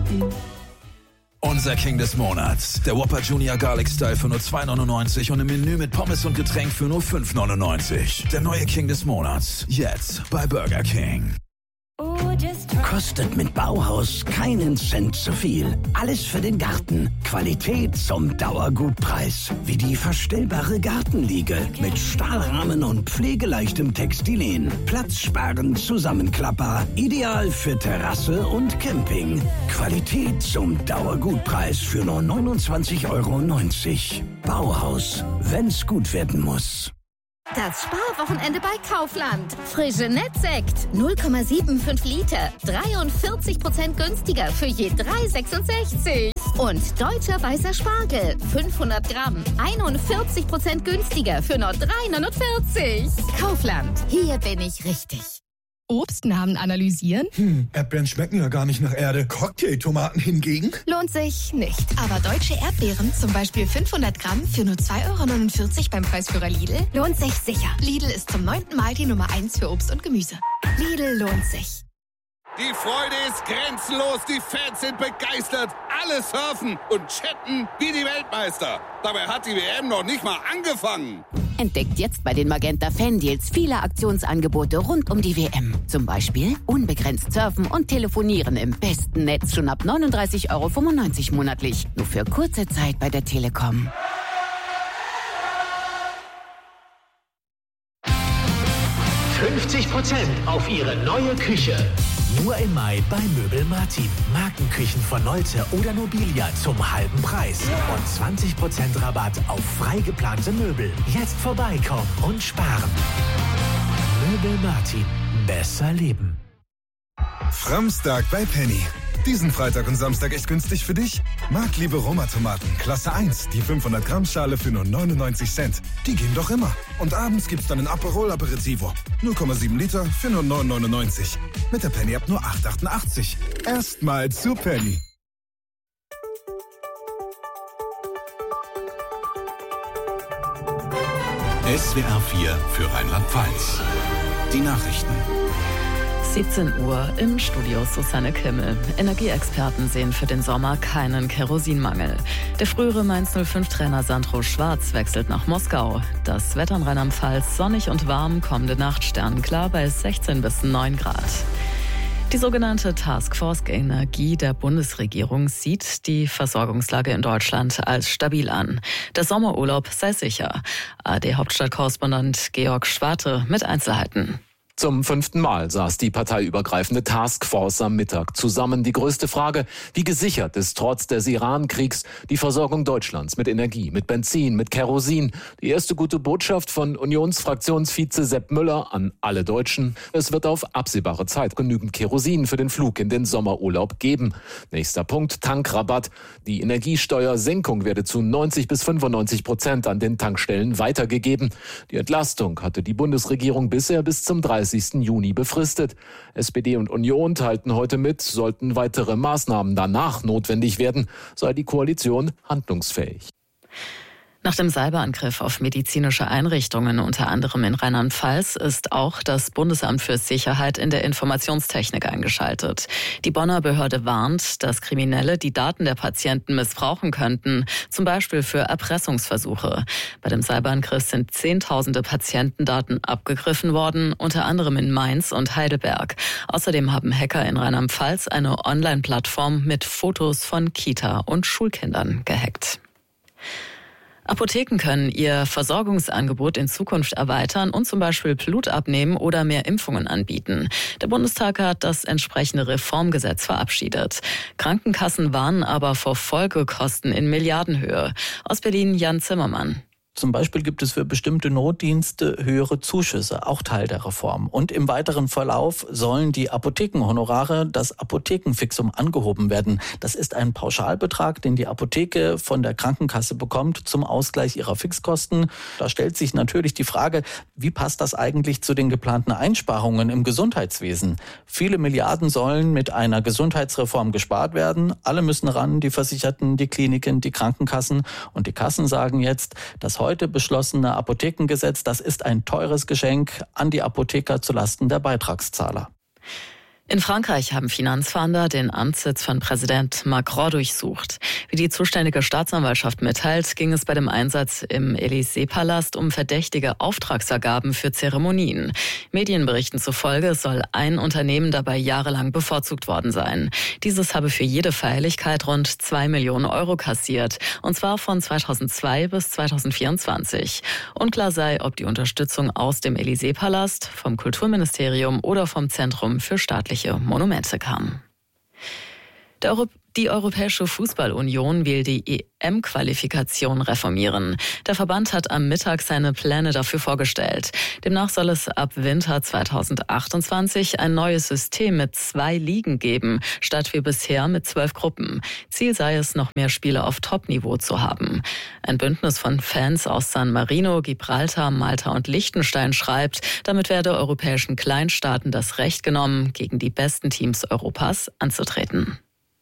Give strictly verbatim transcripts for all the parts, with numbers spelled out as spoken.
Unser King des Monats. Der Whopper Junior Garlic Style für nur zwei neunundneunzig und im Menü mit Pommes und Getränk für nur fünf neunundneunzig. Der neue King des Monats. Jetzt bei Burger King. Kostet mit Bauhaus keinen Cent zu viel. Alles für den Garten. Qualität zum Dauergutpreis. Wie die verstellbare Gartenliege mit Stahlrahmen und pflegeleichtem Textilien. Platzsparend zusammenklappbar. Ideal für Terrasse und Camping. Qualität zum Dauergutpreis für nur neunundzwanzig Euro neunzig. Bauhaus, wenn's gut werden muss. Das Sparwochenende bei Kaufland. Frische Nettsekt. null Komma fünfundsiebzig Liter. dreiundvierzig Prozent günstiger für je drei Euro sechsundsechzig. Und deutscher weißer Spargel. fünfhundert Gramm. einundvierzig Prozent günstiger für nur drei Euro neunundvierzig. Kaufland. Hier bin ich richtig. Obstnamen analysieren? Hm, Erdbeeren schmecken ja gar nicht nach Erde. Cocktailtomaten hingegen? Lohnt sich nicht. Aber deutsche Erdbeeren, zum Beispiel fünfhundert Gramm für nur zwei Euro neunundvierzig beim Preisführer Lidl, lohnt sich sicher. Lidl ist zum neunten Mal die Nummer eins für Obst und Gemüse. Lidl lohnt sich. Die Freude ist grenzenlos, die Fans sind begeistert, alle surfen und chatten wie die Weltmeister. Dabei hat die W M noch nicht mal angefangen. Entdeckt jetzt bei den Magenta Fan-Deals viele Aktionsangebote rund um die W M. Zum Beispiel unbegrenzt surfen und telefonieren im besten Netz schon ab neununddreißig Euro fünfundneunzig monatlich. Nur für kurze Zeit bei der Telekom. fünfzig Prozent auf Ihre neue Küche. Nur im Mai bei Möbel Martin. Markenküchen von Nolte oder Nobilia zum halben Preis. Und zwanzig Prozent Rabatt auf frei geplante Möbel. Jetzt vorbeikommen und sparen. Möbel Martin. Besser leben. Framstag bei Penny. Diesen Freitag und Samstag echt günstig für dich? Marktliebe Roma-Tomaten, Klasse eins, die fünfhundert Gramm Schale für nur neunundneunzig Cent. Die gehen doch immer. Und abends gibt's dann ein Aperol Aperitivo. null Komma sieben Liter für nur neun neunundneunzig. Mit der Penny ab nur acht achtundachtzig. Erstmal zu Penny. S W R vier für Rheinland-Pfalz. Die Nachrichten. siebzehn Uhr im Studio Susanne Kimmel. Energieexperten sehen für den Sommer keinen Kerosinmangel. Der frühere Mainz null fünf Trainer Sandro Schwarz wechselt nach Moskau. Das Wetter in Rheinland-Pfalz sonnig und warm, kommende Nacht sternenklar bei sechzehn bis neun Grad. Die sogenannte Taskforce Energie der Bundesregierung sieht die Versorgungslage in Deutschland als stabil an. Der Sommerurlaub sei sicher. A R D-Hauptstadtkorrespondent Georg Schwarte mit Einzelheiten. Zum fünften Mal saß die parteiübergreifende Taskforce am Mittag zusammen. Die größte Frage, wie gesichert ist trotz des Iran-Kriegs die Versorgung Deutschlands mit Energie, mit Benzin, mit Kerosin? Die erste gute Botschaft von Unionsfraktionsvize Sepp Müller an alle Deutschen. Es wird auf absehbare Zeit genügend Kerosin für den Flug in den Sommerurlaub geben. Nächster Punkt, Tankrabatt. Die Energiesteuersenkung werde zu neunzig bis fünfundneunzig Prozent an den Tankstellen weitergegeben. Die Entlastung hatte die Bundesregierung bisher bis zum dreißigsten Juni befristet. S P D und Union teilten heute mit, sollten weitere Maßnahmen danach notwendig werden, sei die Koalition handlungsfähig. Nach dem Cyberangriff auf medizinische Einrichtungen, unter anderem in Rheinland-Pfalz, ist auch das Bundesamt für Sicherheit in der Informationstechnik eingeschaltet. Die Bonner Behörde warnt, dass Kriminelle die Daten der Patienten missbrauchen könnten, zum Beispiel für Erpressungsversuche. Bei dem Cyberangriff sind zehntausende Patientendaten abgegriffen worden, unter anderem in Mainz und Heidelberg. Außerdem haben Hacker in Rheinland-Pfalz eine Online-Plattform mit Fotos von Kita- und Schulkindern gehackt. Apotheken können ihr Versorgungsangebot in Zukunft erweitern und zum Beispiel Blut abnehmen oder mehr Impfungen anbieten. Der Bundestag hat das entsprechende Reformgesetz verabschiedet. Krankenkassen warnen aber vor Folgekosten in Milliardenhöhe. Aus Berlin Jan Zimmermann. Zum Beispiel gibt es für bestimmte Notdienste höhere Zuschüsse, auch Teil der Reform. Und im weiteren Verlauf sollen die Apothekenhonorare, das Apothekenfixum, angehoben werden. Das ist ein Pauschalbetrag, den die Apotheke von der Krankenkasse bekommt zum Ausgleich ihrer Fixkosten. Da stellt sich natürlich die Frage, wie passt das eigentlich zu den geplanten Einsparungen im Gesundheitswesen? Viele Milliarden sollen mit einer Gesundheitsreform gespart werden. Alle müssen ran, die Versicherten, die Kliniken, die Krankenkassen. Und die Kassen sagen jetzt, das heute beschlossene Apothekengesetz, das ist ein teures Geschenk an die Apotheker zulasten der Beitragszahler. In Frankreich haben Finanzfahnder den Amtssitz von Präsident Macron durchsucht. Wie die zuständige Staatsanwaltschaft mitteilt, ging es bei dem Einsatz im Élysée-Palast um verdächtige Auftragsvergaben für Zeremonien. Medienberichten zufolge soll ein Unternehmen dabei jahrelang bevorzugt worden sein. Dieses habe für jede Feierlichkeit rund zwei Millionen Euro kassiert, und zwar von zweitausendzwei bis zweitausendvierundzwanzig. Unklar sei, ob die Unterstützung aus dem Élysée-Palast, vom Kulturministerium oder vom Zentrum für staatliche Monumente kam. Der Euro- die Europäische Fußballunion will die E M-Qualifikation reformieren. Der Verband hat am Mittag seine Pläne dafür vorgestellt. Demnach soll es ab Winter zweitausendachtundzwanzig ein neues System mit zwei Ligen geben, statt wie bisher mit zwölf Gruppen. Ziel sei es, noch mehr Spiele auf Top-Niveau zu haben. Ein Bündnis von Fans aus San Marino, Gibraltar, Malta und Liechtenstein schreibt, damit werde europäischen Kleinstaaten das Recht genommen, gegen die besten Teams Europas anzutreten.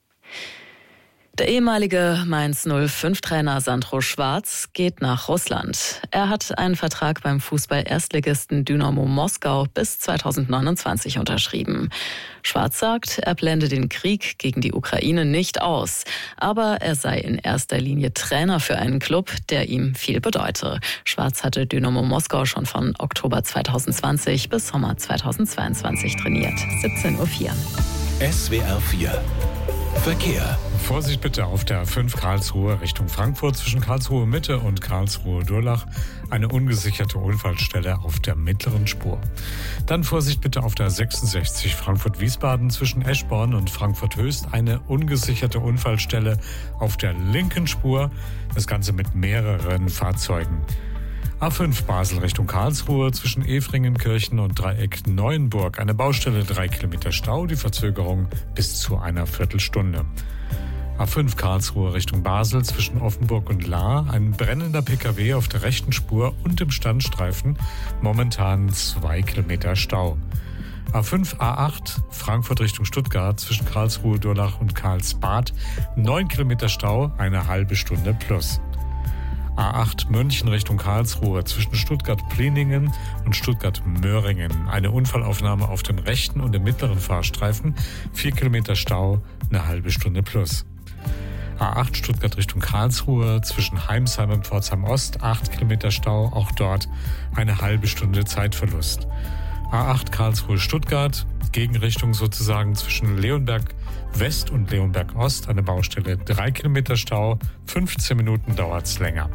Der ehemalige Mainz null fünf Trainer Sandro Schwarz geht nach Russland. Er hat einen Vertrag beim Fußball-Erstligisten Dynamo Moskau bis zweitausendneunundzwanzig unterschrieben. Schwarz sagt, er blende den Krieg gegen die Ukraine nicht aus. Aber er sei in erster Linie Trainer für einen Club, der ihm viel bedeute. Schwarz hatte Dynamo Moskau schon von Oktober zweitausendzwanzig bis Sommer zweitausendzweiundzwanzig trainiert. siebzehn Uhr vier. S W R vier Verkehr. Vorsicht bitte auf der A fünf Karlsruhe Richtung Frankfurt zwischen Karlsruhe Mitte und Karlsruhe Durlach. Eine ungesicherte Unfallstelle auf der mittleren Spur. Dann Vorsicht bitte auf der sechsundsechzig Frankfurt-Wiesbaden zwischen Eschborn und Frankfurt-Höchst. Eine ungesicherte Unfallstelle auf der linken Spur. Das Ganze mit mehreren Fahrzeugen. A fünf Basel Richtung Karlsruhe zwischen Efringenkirchen und Dreieck Neuenburg. Eine Baustelle, drei Kilometer Stau, die Verzögerung bis zu einer Viertelstunde. A fünf Karlsruhe Richtung Basel zwischen Offenburg und Lahr. Ein brennender Pkw auf der rechten Spur und im Standstreifen. Momentan zwei Kilometer Stau. A fünf A acht Frankfurt Richtung Stuttgart zwischen Karlsruhe, Durlach und Karlsbad. neun Kilometer Stau, eine halbe Stunde plus. A acht München Richtung Karlsruhe zwischen Stuttgart-Pliningen und Stuttgart-Möhringen. Eine Unfallaufnahme auf dem rechten und dem mittleren Fahrstreifen. vier Kilometer Stau, eine halbe Stunde plus. A acht Stuttgart Richtung Karlsruhe zwischen Heimsheim und Pforzheim Ost. acht Kilometer Stau, auch dort eine halbe Stunde Zeitverlust. A acht Karlsruhe Stuttgart, Gegenrichtung sozusagen zwischen Leonberg West und Leonberg Ost, eine Baustelle, drei Kilometer Stau, fünfzehn Minuten dauert's länger.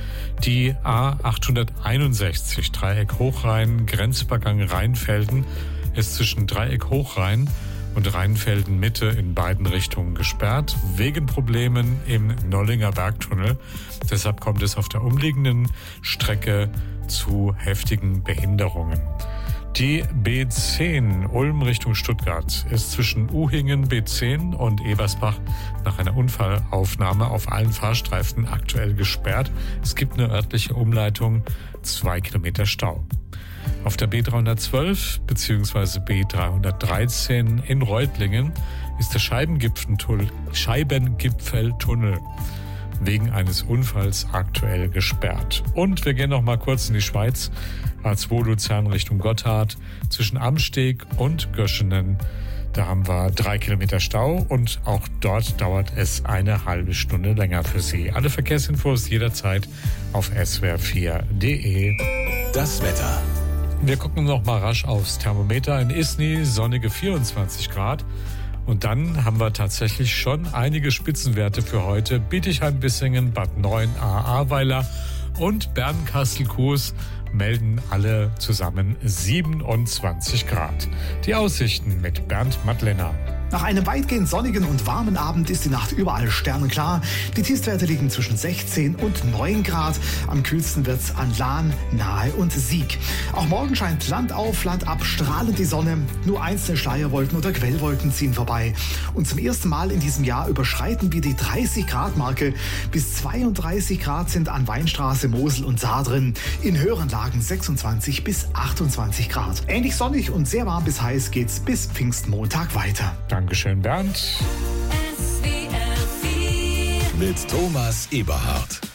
Die A achthunderteinundsechzig Dreieck Hochrhein, Grenzübergang Rheinfelden, ist zwischen Dreieck Hochrhein und Rheinfelden Mitte in beiden Richtungen gesperrt, wegen Problemen im Nollinger Bergtunnel. Deshalb kommt es auf der umliegenden Strecke zu heftigen Behinderungen. Die B zehn Ulm Richtung Stuttgart ist zwischen Uhingen B zehn und Ebersbach nach einer Unfallaufnahme auf allen Fahrstreifen aktuell gesperrt. Es gibt eine örtliche Umleitung, zwei Kilometer Stau. Auf der B dreihundertzwölf bzw. B dreihundertdreizehn in Reutlingen ist der Scheibengipfeltunnel, Scheibengipfeltunnel wegen eines Unfalls aktuell gesperrt. Und wir gehen noch mal kurz in die Schweiz. A zwei Luzern Richtung Gotthard zwischen Amsteg und Göschenen. Da haben wir drei Kilometer Stau und auch dort dauert es eine halbe Stunde länger für Sie. Alle Verkehrsinfos jederzeit auf S W R vier Punkt de. Das Wetter. Wir gucken noch mal rasch aufs Thermometer. In Isny sonnige vierundzwanzig Grad. Und dann haben wir tatsächlich schon einige Spitzenwerte für heute. Bietigheim-Bissingen, Bad Neuen, Ahrweiler und Bernkastel-Kues melden alle zusammen siebenundzwanzig Grad. Die Aussichten mit Bernd Madlener. Nach einem weitgehend sonnigen und warmen Abend ist die Nacht überall sternenklar. Die Tiefstwerte liegen zwischen sechzehn und neun Grad. Am kühlsten wird's an Lahn, Nahe und Sieg. Auch morgen scheint Land auf, Land ab strahlend die Sonne. Nur einzelne Schleierwolken oder Quellwolken ziehen vorbei. Und zum ersten Mal in diesem Jahr überschreiten wir die dreißig Grad Marke. Bis zweiunddreißig Grad sind an Weinstraße, Mosel und Saar drin. In höheren Lagen sechsundzwanzig bis achtundzwanzig Grad. Ähnlich sonnig und sehr warm bis heiß geht's bis Pfingstmontag weiter. Dankeschön, Bernd. Mit Thomas Eberhardt.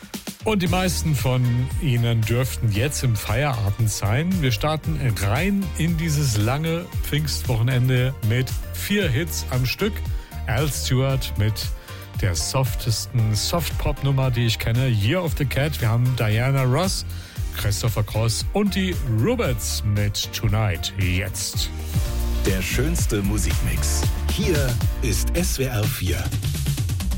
Und die meisten von Ihnen dürften jetzt im Feierabend sein. Wir starten rein in dieses lange Pfingstwochenende mit vier Hits am Stück. Al Stewart mit der softesten Soft-Pop-Nummer, die ich kenne, Year of the Cat. Wir haben Diana Ross, Christopher Cross und die Rubettes mit Tonight. Jetzt. Der schönste Musikmix. Hier ist S W R vier.